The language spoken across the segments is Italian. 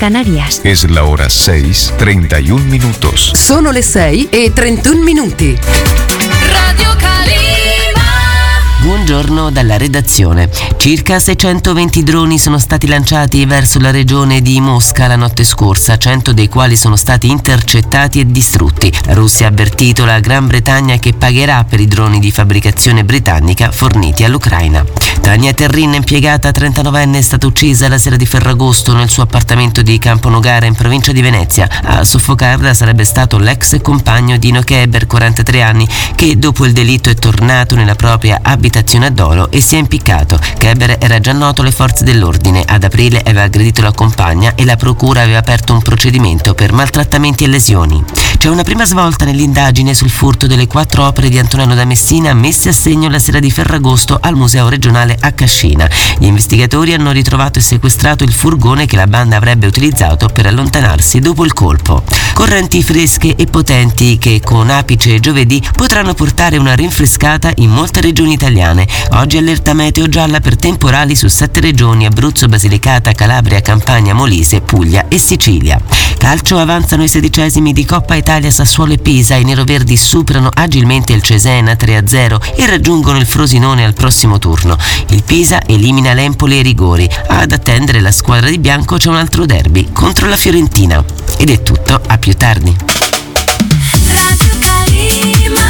Canarias. Es la hora 6:31 minutos. Sono le 6:31. Radio Calima. Buongiorno dalla redazione. Circa 620 droni sono stati lanciati verso la regione di Mosca la notte scorsa, 100 dei quali sono stati intercettati e distrutti. La Russia ha avvertito la Gran Bretagna che pagherà per i droni di fabbricazione britannica forniti all'Ucraina. Tania Terrin, impiegata 39enne, è stata uccisa la sera di Ferragosto nel suo appartamento di Camponogara in provincia di Venezia. A soffocarla sarebbe stato l'ex compagno Dino Keber, 43 anni, che dopo il delitto è tornato nella propria abitazione a Dolo e si è impiccato. Keber era già noto alle forze dell'ordine. Ad aprile aveva aggredito la compagna e la procura aveva aperto un procedimento per maltrattamenti e lesioni. C'è una prima svolta nell'indagine sul furto delle 4 opere di Antonello da Messina messe a segno la sera di Ferragosto al Museo regionale a Cascina. Gli investigatori hanno ritrovato e sequestrato il furgone che la banda avrebbe utilizzato per allontanarsi dopo il colpo. Correnti fresche e potenti che con apice giovedì potranno portare una rinfrescata in molte regioni italiane. Oggi allerta meteo gialla per temporali su 7 regioni: Abruzzo, Basilicata, Calabria, Campania, Molise, Puglia e Sicilia. Calcio, avanzano i 16esimi di Coppa Italia. Sassuolo e Pisa. I neroverdi superano agilmente il Cesena 3-0 e raggiungono il Frosinone al prossimo turno. Il Pisa elimina l'Empoli ai rigori. Ad attendere la squadra di bianco c'è un altro derby contro la Fiorentina. Ed è tutto, a più tardi. Radio Calima.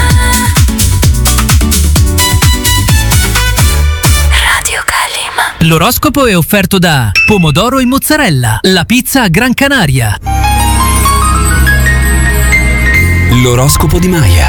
Radio Calima. L'oroscopo è offerto da Pomodoro e Mozzarella, la pizza a Gran Canaria. L'oroscopo di Maya.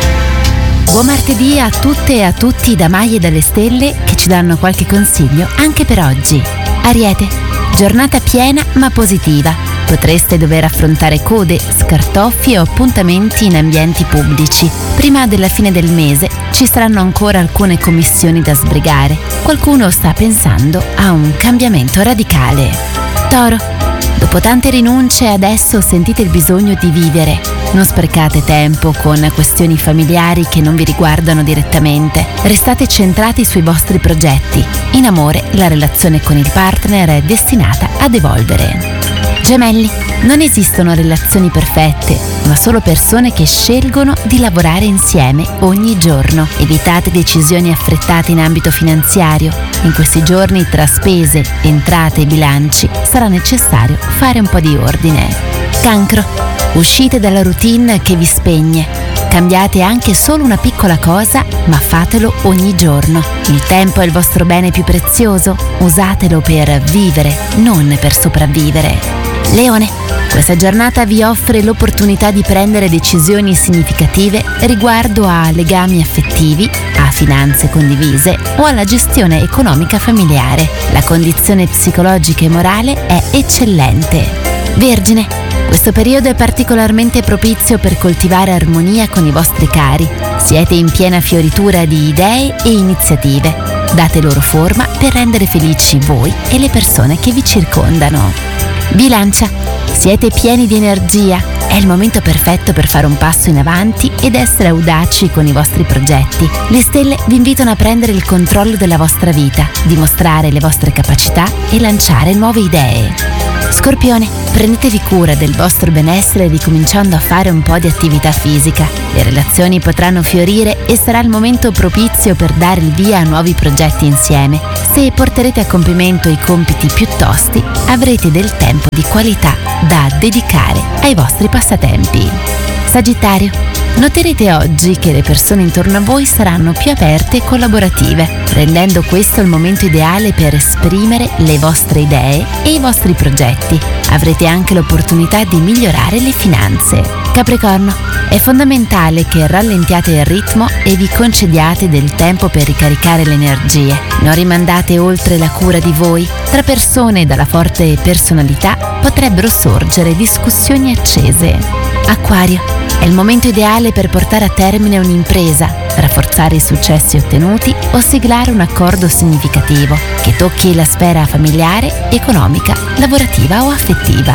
Buon martedì a tutte e a tutti da Maya e dalle stelle, che ci danno qualche consiglio anche per oggi. Ariete, giornata piena ma positiva. Potreste dover affrontare code, scartoffi o appuntamenti in ambienti pubblici. Prima della fine del mese ci saranno ancora alcune commissioni da sbrigare. Qualcuno sta pensando a un cambiamento radicale. Toro, dopo tante rinunce adesso sentite il bisogno di vivere. Non sprecate tempo con questioni familiari che non vi riguardano direttamente. Restate centrati sui vostri progetti. In amore, la relazione con il partner è destinata ad evolvere. Gemelli, non esistono relazioni perfette, ma solo persone che scelgono di lavorare insieme ogni giorno. Evitate decisioni affrettate in ambito finanziario. In questi giorni, tra spese, entrate e bilanci, sarà necessario fare un po' di ordine. Cancro, uscite dalla routine che vi spegne. Cambiate anche solo una piccola cosa, ma fatelo ogni giorno. Il tempo è il vostro bene più prezioso. Usatelo per vivere, non per sopravvivere. Leone, questa giornata vi offre l'opportunità di prendere decisioni significative riguardo a legami affettivi, a finanze condivise o alla gestione economica familiare. La condizione psicologica e morale è eccellente. Vergine, questo periodo è particolarmente propizio per coltivare armonia con i vostri cari. Siete in piena fioritura di idee e iniziative. Date loro forma per rendere felici voi e le persone che vi circondano. Bilancia, siete pieni di energia. È il momento perfetto per fare un passo in avanti ed essere audaci con i vostri progetti. Le stelle vi invitano a prendere il controllo della vostra vita, dimostrare le vostre capacità e lanciare nuove idee. Scorpione, prendetevi cura del vostro benessere ricominciando a fare un po' di attività fisica. Le relazioni potranno fiorire e sarà il momento propizio per dare il via a nuovi progetti insieme. Se porterete a compimento i compiti più tosti, avrete del tempo di qualità da dedicare ai vostri passatempi. Sagittario, noterete oggi che le persone intorno a voi saranno più aperte e collaborative, rendendo questo il momento ideale per esprimere le vostre idee e i vostri progetti. Avrete anche l'opportunità di migliorare le finanze. Capricorno, è fondamentale che rallentiate il ritmo e vi concediate del tempo per ricaricare le energie. Non rimandate oltre la cura di voi. Tra persone dalla forte personalità potrebbero sorgere discussioni accese. Acquario, è il momento ideale per portare a termine un'impresa, rafforzare i successi ottenuti o siglare un accordo significativo che tocchi la sfera familiare, economica, lavorativa o affettiva.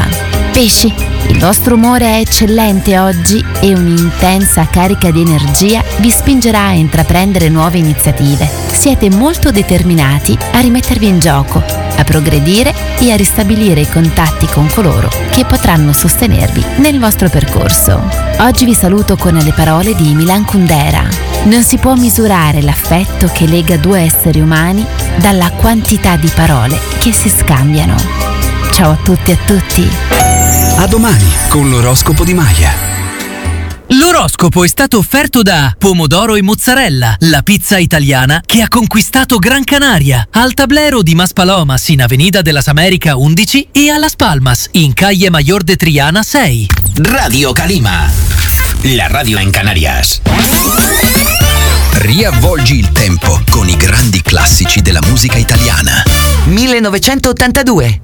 Pesci, il vostro umore è eccellente oggi e un'intensa carica di energia vi spingerà a intraprendere nuove iniziative. Siete molto determinati a rimettervi in gioco, a progredire e a ristabilire i contatti con coloro che potranno sostenervi nel vostro percorso. Oggi vi saluto con le parole di Milan Kundera. Non si può misurare l'affetto che lega due esseri umani dalla quantità di parole che si scambiano. Ciao a tutti e a tutti. A domani con l'oroscopo di Maya. L'oroscopo è stato offerto da Pomodoro e Mozzarella, la pizza italiana che ha conquistato Gran Canaria, al Tablero di Maspalomas in Avenida de las Américas 11 e a Las Palmas in Calle Mayor de Triana 6. Radio Calima, la radio en Canarias. Riavvolgi il tempo con i grandi classici della musica italiana. 1982.